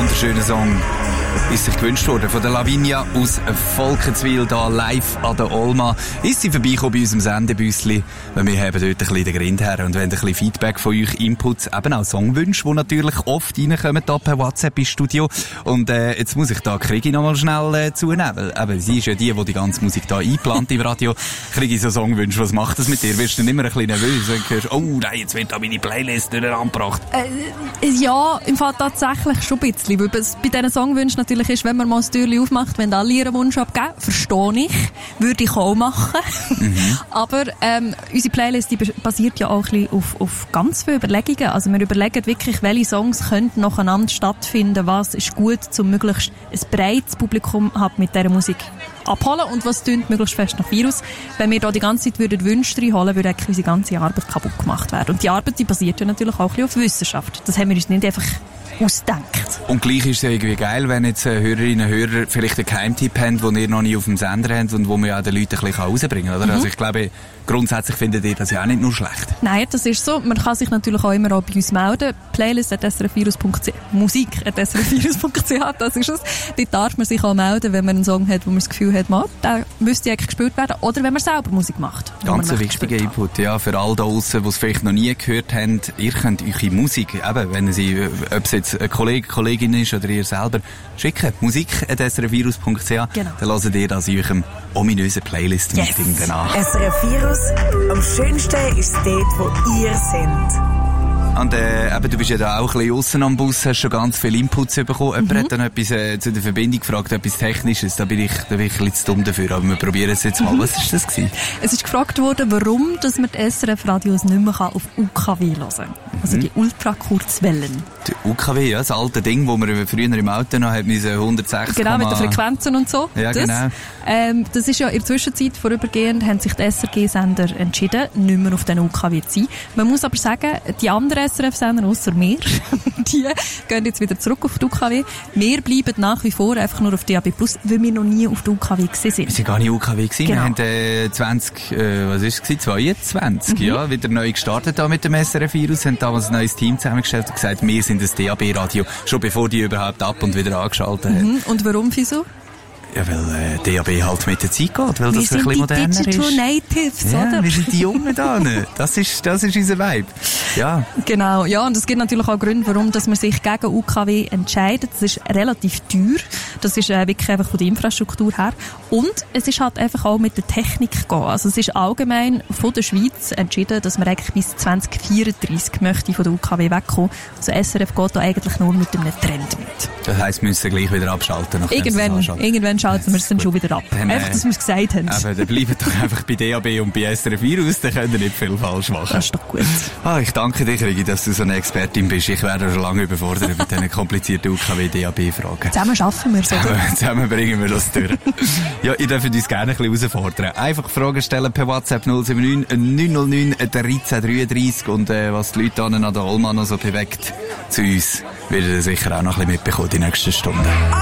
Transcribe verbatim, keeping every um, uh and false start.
wunderschöner Song ist sich gewünscht worden von der Lavinia aus Volkenswil, da live an der Olma. Ist sie vorbeigekommen bei unserem Sendebüssli, weil wir haben dort ein bisschen den Grind her und wollen ein bisschen Feedback von euch, Inputs, eben auch Songwünsche, die natürlich oft reinkommen da per WhatsApp ins Studio. Und äh, jetzt muss ich da Krigi noch mal schnell äh, zunehmen, weil eben, sie ist ja die, die die ganze Musik da einplant im Radio. Krigi, so Songwünsche, was macht das mit dir? Wirst du dann immer ein bisschen nervös, wenn du hörst, oh nein, jetzt wird da meine Playlist nicht angebracht? Äh, ja, im Fall tatsächlich schon ein bisschen, weil es bei diesen Songwünschen natürlich ist, wenn man mal das Türchen aufmacht, wenn alle ihren Wunsch abgeben, verstehe ich, würde ich auch machen. Mhm. Aber ähm, unsere Playlist die basiert ja auch ein bisschen auf, auf ganz viele Überlegungen. Also wir überlegen wirklich, welche Songs könnten nacheinander stattfinden, was ist gut, um möglichst ein breites Publikum halt mit dieser Musik abholen und was tönt möglichst fest nach Virus. Wenn wir da die ganze Zeit würden Wünsche reinholen, würde eigentlich unsere ganze Arbeit kaputt gemacht werden. Und die Arbeit, die basiert ja natürlich auch ein bisschen auf Wissenschaft. Das haben wir uns nicht einfach ausdenkt. Und gleich ist es ja irgendwie geil, wenn jetzt äh, Hörerinnen und Hörer vielleicht einen Geheimtipp haben, den ihr noch nie auf dem Sender habt und wo man ja den Leuten ein bisschen rausbringen kann, oder? Mhm. Also ich glaube, grundsätzlich findet ihr das ja auch nicht nur schlecht. Nein, das ist so. Man kann sich natürlich auch immer auch bei uns melden. Playlist at s r f virus punkt c h, Musik at s r f virus punkt c h, das ist es. Dort darf man sich auch melden, wenn man einen Song hat, wo man das Gefühl hat, man, der müsste eigentlich gespielt werden. Oder wenn man selber Musik macht. Ganz ein wichtiger Input, ja, für all da draussen, die es vielleicht noch nie gehört haben. Ihr könnt eure Musik, eben, wenn sie, ob es jetzt ein Kollege, Kollegin ist oder ihr selber, schicken. Musik at s r f virus punkt c h. Genau. Dann hört ihr das in eurem ominösen Playlist-Meeting yes. danach. S R F Virus, am schönsten ist es dort, wo ihr seid. Und äh, eben, du bist ja da auch ein bisschen aussen am Bus, hast schon ganz viel Inputs bekommen. Jemand mhm. hat dann etwas äh, zu der Verbindung gefragt, etwas Technisches. Da bin ich, da bin ich ein bisschen zu dumm dafür, aber wir probieren es jetzt mal. Mhm. Was war das gewesen? Es ist gefragt worden, warum dass man die S R F-Radios nicht mehr auf U K W hören kann. Also mhm. die Ultrakurzwellen. Die U K W, ja, das alte Ding, wo wir früher im Auto noch haben, diese hundertsechs. Genau, mit den Frequenzen und so. Ja, das. genau. Ähm, das ist ja in der Zwischenzeit vorübergehend, haben sich die S R G-Sender entschieden, nicht mehr auf den U K W zu sein. Man muss aber sagen, die anderen S R F-Sender, ausser mir, die gehen jetzt wieder zurück auf die U K W. Wir bleiben nach wie vor einfach nur auf D A B plus, weil wir noch nie auf der U K W gewesen sind. Wir sind gar nicht U K W gewesen. Genau. Wir haben äh, zwanzig, äh, was ist es, zweiundzwanzig, mhm. ja, wieder neu gestartet da mit dem S R F-Virus, haben damals ein neues Team zusammengestellt und gesagt, wir sind das D A B-Radio, schon bevor die überhaupt ab und wieder angeschaltet haben. Mhm. Und warum, wieso? Ja, weil äh, D A B halt mit der Zeit geht, weil wir das ein bisschen moderner ist. Wir sind die Digital Natives, ja, oder? wir sind die Jungen da. Das ist, das ist unser Vibe. Ja. Genau, ja, und es gibt natürlich auch Gründe, warum dass man sich gegen U K W entscheidet. Das ist relativ teuer. Das ist äh, wirklich einfach von der Infrastruktur her. Und es ist halt einfach auch mit der Technik gehen. Also es ist allgemein von der Schweiz entschieden, dass man eigentlich bis zwanzig vierunddreissig möchte von der U K W wegkommen. Also S R F geht da eigentlich nur mit einem Trend mit. Das heisst, wir müssen gleich wieder abschalten. Irgendwann, irgendwann schalten wir es dann schon wieder ab. Dann, einfach, dass wir es gesagt haben. Aber dann bleibt doch einfach bei D A B und bei S R F Virus, dann könnt ihr nicht viel falsch machen. Das ist doch gut. Ah, ich danke dir, Rigi, dass du so eine Expertin bist. Ich werde schon lange überfordert mit diesen komplizierten U K W-D A B-Fragen. Zusammen schaffen wir es, oder? Zusammen, zusammen bringen wir das durch. Ja, ihr dürft uns gerne ein bisschen herausfordern. Einfach Fragen stellen per WhatsApp null sieben neun neun null neun dreizehn dreiunddreissig und äh, was die Leute an der Olma noch so bewegt zu uns, werdet ihr sicher auch noch ein bisschen mitbekommen die nächsten Stunden.